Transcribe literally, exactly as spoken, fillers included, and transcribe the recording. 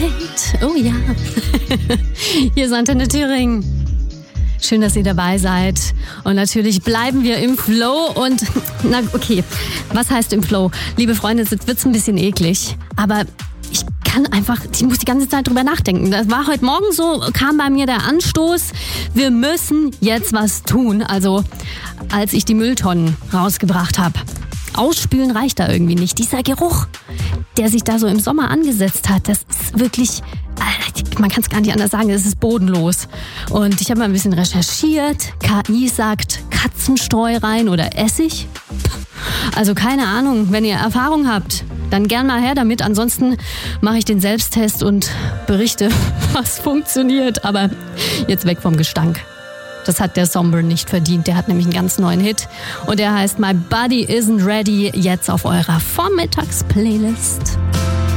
Zeit. Oh ja. Hier ist Antenne Thüringen. Schön, dass ihr dabei seid. Und natürlich bleiben wir im Flow. Und, na okay, was heißt im Flow? Liebe Freunde, es wird ein bisschen eklig. Aber ich kann einfach, ich muss die ganze Zeit drüber nachdenken. Das war heute Morgen so, kam bei mir der Anstoß, wir müssen jetzt was tun. Also, als ich die Mülltonnen rausgebracht habe. Ausspülen reicht da irgendwie nicht. Dieser Geruch, der sich da so im Sommer angesetzt hat, das ist wirklich, man kann es gar nicht anders sagen, das ist bodenlos. Und ich habe mal ein bisschen recherchiert. K I sagt Katzenstreu rein oder Essig. Also keine Ahnung, wenn ihr Erfahrung habt, dann gern mal her damit. Ansonsten mache ich den Selbsttest und berichte, was funktioniert. Aber jetzt weg vom Gestank. Das hat der Somber nicht verdient. Der hat nämlich einen ganz neuen Hit. Und der heißt My Body Isn't Ready, jetzt auf eurer Vormittags-Playlist.